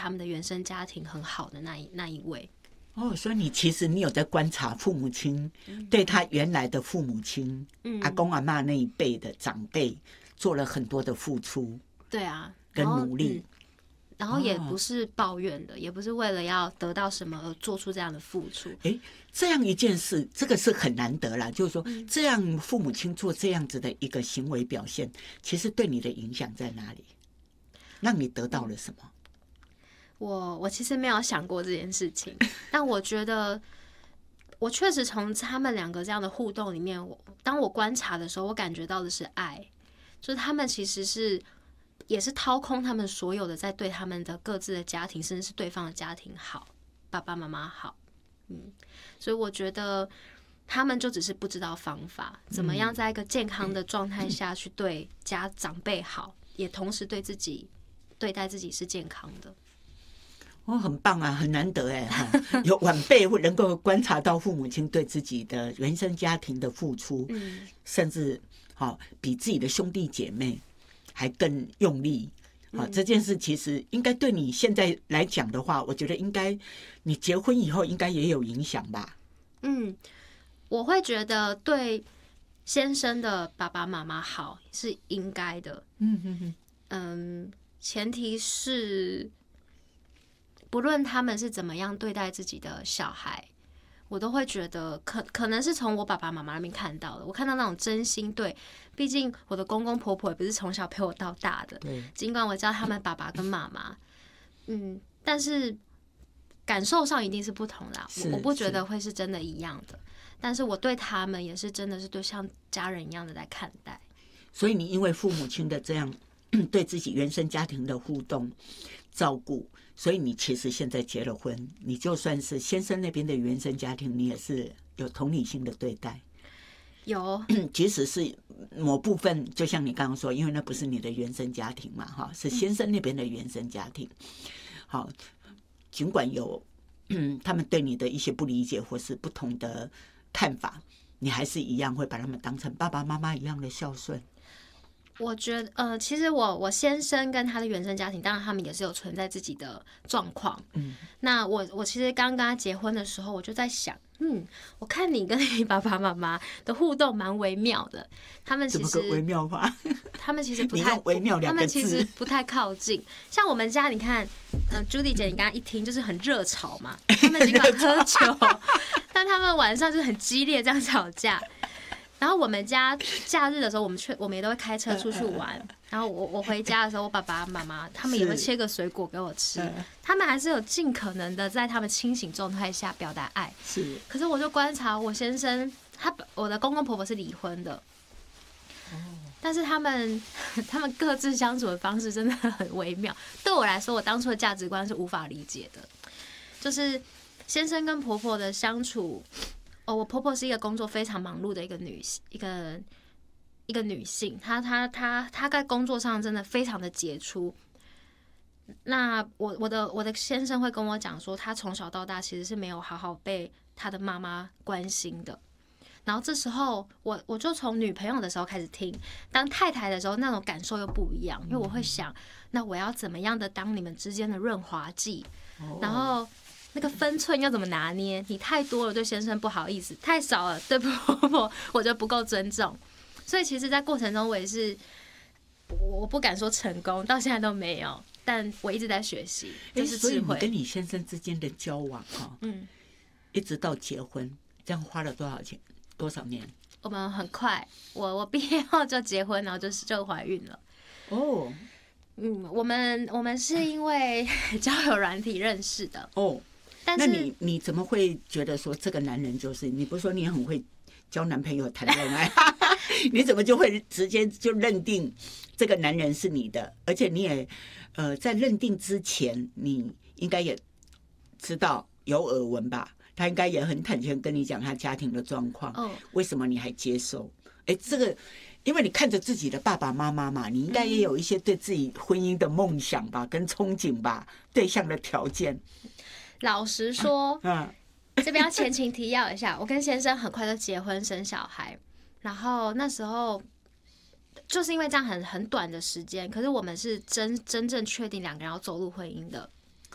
他们的原生家庭很好的那一位。 所以你有在观察父母亲对他原来的父母亲、阿公阿嬷那一辈的长辈做了很多的付出， 对啊， 跟努力， 然后也不是抱怨的，也不是为了要得到什么而做出这样的付出。 这样一件事，这个是很难得啦。就是说，这样父母亲做这样子的一个行为表现，其实对你的影响在哪里？让你得到了什么？ 我其实没有想过这件事情，但我觉得我确实从他们两个这样的互动里面，当我观察的时候，我感觉到的是爱，就是他们其实也是掏空他们所有的，在对他们的各自的家庭，甚至是对方的家庭好，爸爸妈妈好，所以我觉得他们就只是不知道方法，怎么样在一个健康的状态下去对长辈好，也同时对待自己是健康的。 很棒啊，很难得有晚辈会能够观察到父母亲对自己的原生家庭的付出，甚至比自己的兄弟姐妹还更用力。这件事其实应该对你现在来讲的话，我觉得应该你结婚以后应该也有影响吧。 我会觉得对先生的爸爸妈妈好是应该的。前提是不论他们是怎么样对待自己的小孩，我都会觉得可能是从我爸爸妈妈那边看到的，我看到那种真心对，毕竟我的公公婆婆也不是从小陪我到大的，尽管我叫他们爸爸跟妈妈，但是感受上一定是不同啦，我不觉得会是真的一样的，但是我对他们也是真的是对像家人一样的在看待。 所以你因为父母亲的这样对自己原生家庭的互动照顾，所以你其实现在结了婚，你就算是先生那边的原生家庭，你也是有同理心的对待。 有， 即使是某部分，就像你刚刚说，因为那不是你的原生家庭嘛，是先生那边的原生家庭。好，尽管有他们对你的一些不理解或是不同的看法，你还是一样会把他们当成爸爸妈妈一样的孝顺。 我觉得其实我先生跟他的原生家庭，当然他们也是有存在自己的状况。那我其实刚跟他结婚的时候，我就在想，我看你跟你爸爸妈妈的互动蛮微妙的。他们其实怎么个微妙法？ 他们其实不太， 你用微妙两个字， 他们其实不太靠近。像我们家，你看，Judy 姐，你刚刚一听就是很热吵嘛。他们尽管喝酒，但他们晚上就是很激烈这样吵架。然后我们家假日的时候，我们也都会开车出去玩。然后我回家的时候，我爸爸妈妈他们也会切个水果给我吃。他们还是有尽可能的在他们清醒状态下表达爱。可是我就观察我先生，我的公公婆婆是离婚的。但是他们各自相处的方式真的很微妙。对我来说，我当初的价值观是无法理解的。就是先生跟婆婆的相处。我婆婆是一个工作非常忙碌的一个女性，她在工作上真的非常的杰出。那我的先生会跟我讲说，他从小到大其实是没有好好被他的妈妈关心的。然后这时候我就从女朋友的时候开始听，当太太的时候那种感受又不一样，因为我会想，那我要怎么样的当你们之间的润滑剂，然后。那个分寸要怎么拿捏？你太多了对先生不好意思，太少了对婆婆我觉得不够尊重。所以其实在过程中我也是，我不敢说成功，到现在都没有，但我一直在学习，这是智慧。 所以你跟你先生之间的交往一直到结婚，这样花了多少年？ 我们很快，我毕业后就结婚，然后就怀孕了。我们是因为交友软体认识的。但是那你怎么会觉得说这个男人就是你？不是说你很会交男朋友谈恋爱，你怎么就会直接就认定这个男人是你的？而且你也在认定之前，你应该也知道有耳闻吧？他应该也很坦诚跟你讲他家庭的状况。为什么你还接受？这个因为你看着自己的爸爸妈妈嘛，你应该也有一些对自己婚姻的梦想吧，跟憧憬吧，对象的条件。 老实说，这边要前情提要一下，我跟先生很快就结婚生小孩，然后那时候就是因为这样很短的时间，可是我们是真正确定两个人要走入婚姻的。